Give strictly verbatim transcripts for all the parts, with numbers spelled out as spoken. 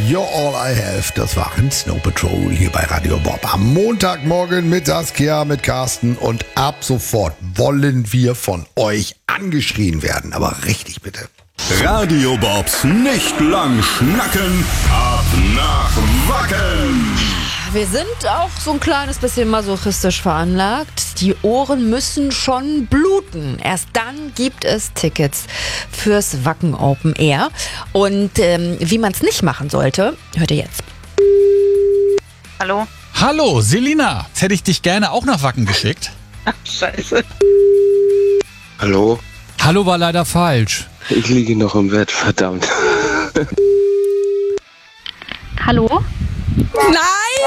You're All I Have. Das waren Snow Patrol hier bei Radio Bob. Am Montagmorgen mit Saskia, mit Carsten und ab sofort wollen wir von euch angeschrien werden. Aber richtig bitte. Radio Bobs nicht lang schnacken, ab nach Wacken. Wir sind auch so ein kleines bisschen masochistisch veranlagt. Die Ohren müssen schon bluten. Erst dann gibt es Tickets fürs Wacken Open Air. Und ähm, wie man es nicht machen sollte, hört ihr jetzt. Hallo? Hallo, Selina. Jetzt hätte ich dich gerne auch nach Wacken geschickt. Ach, scheiße. Hallo? Hallo war leider falsch. Ich liege noch im Bett, verdammt. Hallo? Nein!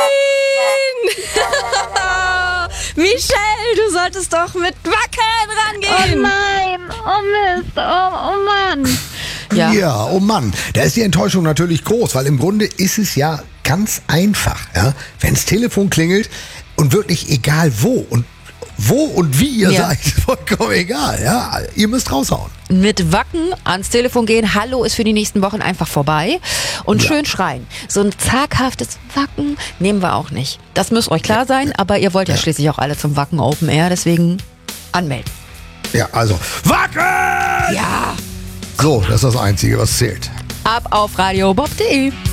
Michelle, du solltest doch mit Wacken Oh rangehen. nein! Oh Mist! Oh, oh Mann! Ja. Ja, oh Mann, da ist die Enttäuschung natürlich groß, weil im Grunde ist es ja ganz einfach, ja, wenns Telefon klingelt und wirklich egal wo und wo und wie ihr Ja. seid, vollkommen egal, ja, ihr müsst raushauen. Mit Wacken ans Telefon gehen, Hallo ist für die nächsten Wochen einfach vorbei und Ja. schön schreien. So ein zaghaftes Wacken nehmen wir auch nicht. Das muss euch klar sein, aber ihr wollt ja, Ja. schließlich auch alle zum Wacken Open Air, deswegen anmelden. Ja, also, Wacken! Ja, So, das ist das Einzige, was zählt. ab auf radiobob punkt de.